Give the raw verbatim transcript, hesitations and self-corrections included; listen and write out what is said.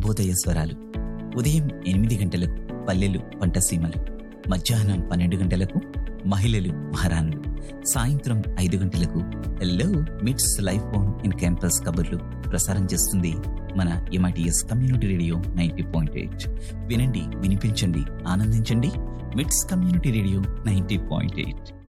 శుభోదయ స్వరాలు. ఉదయం ఎనిమిది గంటలకు పల్లెలు పంటసీమలు, మధ్యాహ్నం పన్నెండు గంటలకు మహిళలు మహారాణులు, సాయంత్రం ఐదు గంటలకు హెల్లో మిట్స్ లైఫ్ ఆన్ ఇన్ క్యాంపస్ కబుర్లు ప్రసారం చేస్తుంది మన MITS community radio ninety point eight. వినండి, వినిపించండి, ఆనందించండి. మిట్స్ community radio ninety point eight.